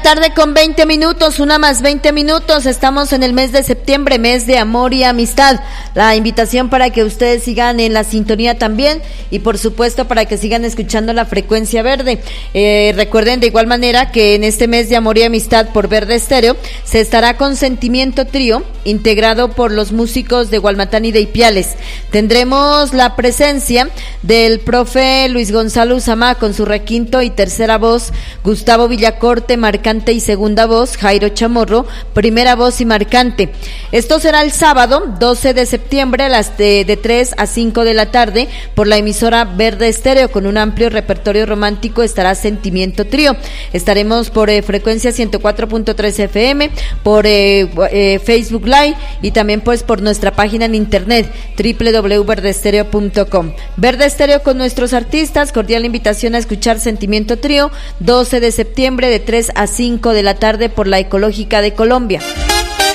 tarde con 20 minutos, 1:20. Estamos en el mes de septiembre, mes de amor y amistad. La invitación para que ustedes sigan en la sintonía también y por supuesto para que sigan escuchando la frecuencia verde. Recuerden de igual manera que en este mes de amor y amistad por Verde Estéreo se estará con Sentimiento Trío, integrado por los músicos de Gualmatán y de Ipiales. Tendremos la presencia del profe Luis Gonzalo Usamá con su requinto y tercera voz, Gustavo Villacorte, marcante y segunda voz, Jairo Chamorro, primera voz y marcante. Esto será el sábado 12 de septiembre a las de 3 a 5 de la tarde por la emisora Verde Estéreo. Con un amplio repertorio romántico estará Sentimiento Trío. Estaremos por frecuencia 104.3 FM, por Facebook Live y también pues por nuestra página en internet www.verdestereo.com. Verde Estéreo con nuestros artistas, cordial invitación a escuchar Sentimiento Trío, 12 de septiembre de 3 a 5 de la tarde por la Ecológica de Colombia.